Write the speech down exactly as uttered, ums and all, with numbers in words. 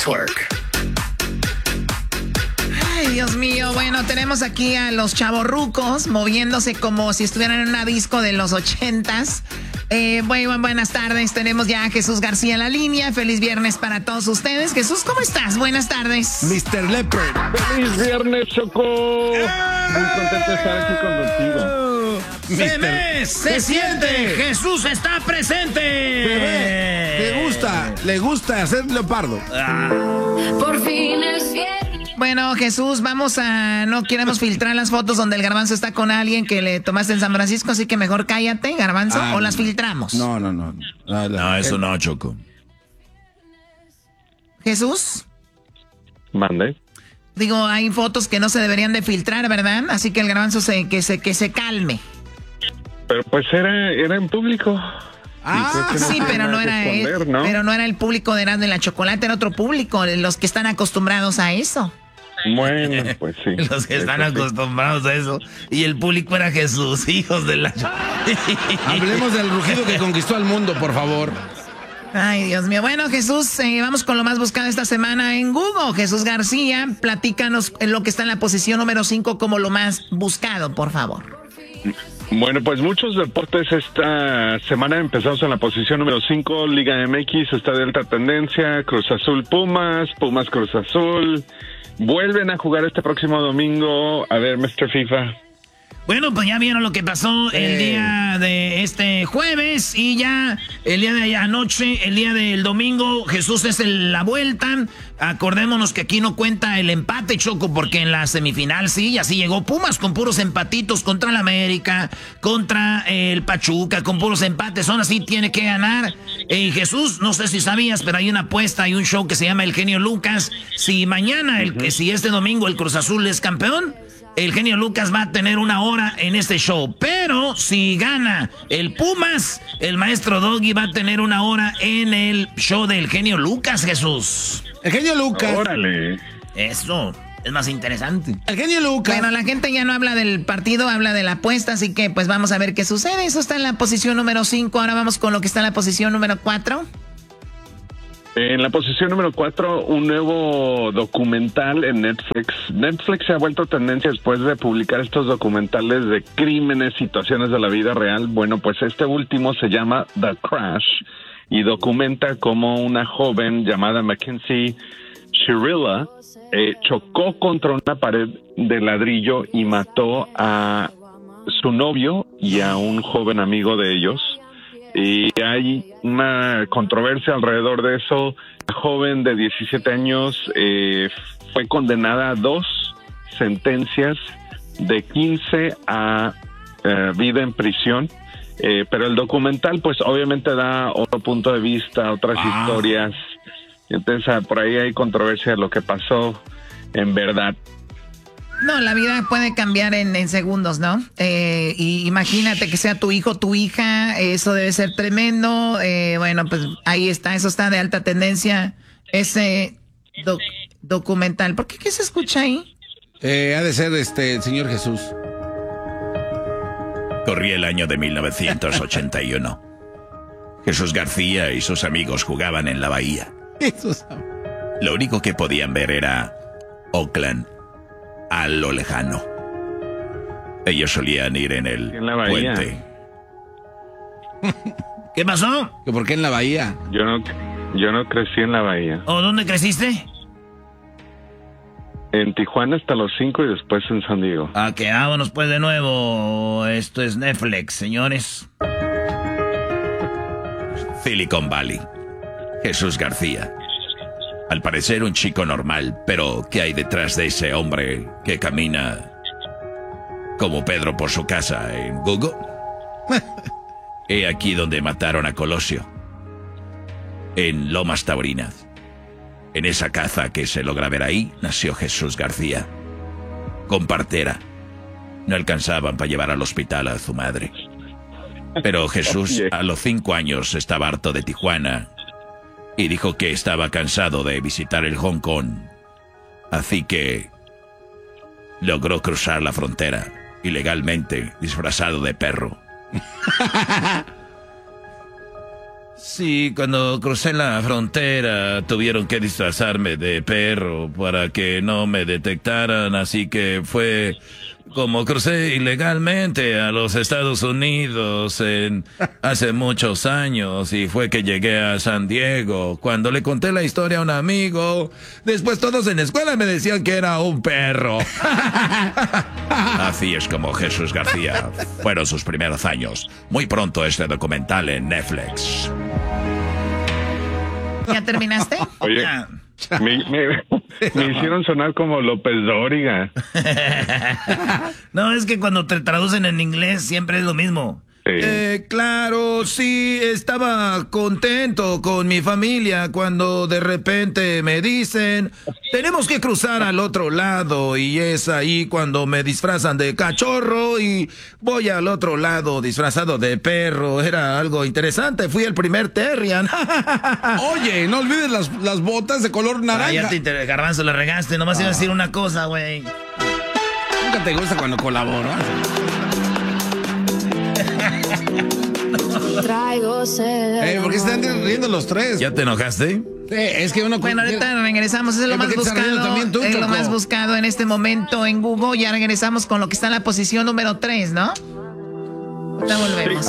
Network. Ay, Dios mío, bueno, tenemos aquí a los chavorrucos moviéndose como si estuvieran en una disco de los ochentas. Eh, bueno, buenas tardes, tenemos ya a Jesús García en la línea. Feliz viernes para todos ustedes. Jesús, ¿cómo estás? Buenas tardes. mister Leopard. ¡Feliz viernes, Choco! Muy contento de estar aquí contigo. Se ve, se siente, Jesús está presente. Se ve, le gusta, le gusta ser leopardo. Ah. Por fin es viernes. Bueno, Jesús, vamos a... No queremos filtrar las fotos donde el Garbanzo está con alguien que le tomaste en San Francisco, así que mejor cállate, Garbanzo, Ah, o las filtramos. No, no, no. No, No, eso no, Choco. Jesús, Mande. digo, hay fotos que no se deberían de filtrar, ¿verdad? Así que el Garbanzo se, que, se, que se calme. Pero pues era, era en público. Ah, Y creo que Sí, tiene pero nada no que era él, esconder, ¿no? pero no era el público de Erasmo y la Chocolate, era otro público, los que están acostumbrados a eso. Bueno, pues sí. Los que están Eso sí. acostumbrados a eso. Y el público era Jesús, hijos de la... hablemos del rugido que conquistó al mundo, por favor. Ay, Dios mío. Bueno, Jesús, eh, vamos con lo más buscado esta semana en Google. Jesús García, platícanos en lo que está en la posición número cinco como lo más buscado, por favor. Bueno, pues muchos deportes esta semana empezamos en la posición número cinco. Liga M X está de alta tendencia. Cruz Azul Pumas, Pumas Cruz Azul. Vuelven a jugar este próximo domingo. A ver, mister FIFA. Bueno, pues ya vieron lo que pasó el Eh. día de este jueves y ya el día de anoche, el día del domingo, Jesús es el- la vuelta. Acordémonos que aquí no cuenta el empate, Choco, porque en la semifinal sí, y así llegó Pumas con puros empatitos contra el América, contra el Pachuca, con puros empates. Aún así tiene que ganar. Eh, Jesús, no sé si sabías, pero hay una apuesta, hay un show que se llama El Genio Lucas. Si mañana, el, que si este domingo el Cruz Azul es campeón, el Genio Lucas va a tener una hora en este show. Pero si gana el Pumas, el maestro Doggy va a tener una hora en el show del Genio Lucas, Jesús. El genio Lucas. Órale. Eso es más interesante. El genio Lucas. Bueno, la gente ya no habla del partido, habla de la apuesta, así que pues vamos a ver qué sucede. Eso está en la posición número cinco. Ahora vamos con lo que está en la posición número cuatro. En la posición número cuatro, un nuevo documental en Netflix. Netflix se ha vuelto tendencia después de publicar estos documentales de crímenes, situaciones de la vida real. Bueno, pues este último se llama The Crash y documenta cómo una joven llamada Mackenzie Shirilla eh, chocó contra una pared de ladrillo y mató a su novio y a un joven amigo de ellos. Y hay una controversia alrededor de eso. La joven de diecisiete años eh, fue condenada a dos sentencias de quince a eh, vida en prisión. Eh, pero el documental, pues obviamente da otro punto de vista, otras Ah. historias. Entonces, ah, por ahí hay controversia de lo que pasó en verdad. No, la vida puede cambiar en, en segundos, ¿no? Eh, y imagínate que sea tu hijo, tu hija, eso debe ser tremendo. Eh, bueno, pues ahí está, eso está de alta tendencia. Ese doc- documental. ¿Por qué qué se escucha ahí? Eh, ha de ser este el señor Jesús. Corría el año de mil novecientos ochenta y uno. Jesús García y sus amigos jugaban en la bahía. Jesús. Lo único que podían ver era Oakland a lo lejano. Ellos solían ir en el En la bahía. puente. ¿Qué pasó? ¿Que ¿Por qué en la bahía? Yo no, yo no crecí en la bahía. ¿O dónde creciste? En Tijuana hasta los cinco y después en San Diego. Ah, que vámonos pues de nuevo. Esto es Netflix, señores. Silicon Valley. Jesús García. Al parecer un chico normal, pero ¿qué hay detrás de ese hombre que camina como Pedro por su casa en Google? He aquí donde mataron a Colosio. En Lomas Taurinas. En esa caza que se logra ver ahí, nació Jesús García. Con partera. No alcanzaban para llevar al hospital a su madre. Pero Jesús a los cinco años estaba harto de Tijuana y dijo que estaba cansado de visitar el Hong Kong. Así que logró cruzar la frontera ilegalmente, disfrazado de perro. Sí, cuando crucé la frontera tuvieron que disfrazarme de perro para que no me detectaran, así que fue como crucé ilegalmente a los Estados Unidos en hace muchos años y fue que llegué a San Diego. Cuando le conté la historia a un amigo, después todos en la escuela me decían que era un perro. Así es como Jesús García fueron sus primeros años. Muy pronto este documental en Netflix. ¿Ya terminaste? Oye, me, me, me hicieron sonar como López Dóriga. No, es que cuando te traducen en inglés siempre es lo mismo. Sí. Eh, claro, sí, estaba contento con mi familia cuando de repente me dicen, tenemos que cruzar al otro lado, y es ahí cuando me disfrazan de cachorro y voy al otro lado disfrazado de perro. Era algo interesante, fui el primer Terrian. Oye, no olvides las, las botas de color Ah, naranja. ya te inter- Garbanzo, le regaste. Nomás iba a decir una cosa, güey. Nunca te gusta cuando colaboras. Traigo sed. Eh, ¿por qué están riendo los tres? ¿Ya te enojaste? Sí, es que uno... Bueno, ahorita regresamos, es lo Eh, más ¿por qué te estás riendo buscado, también tú, es lo Choco? más buscado en este momento en Google. Ya regresamos con lo que está en la posición número tres, ¿no? Ya volvemos.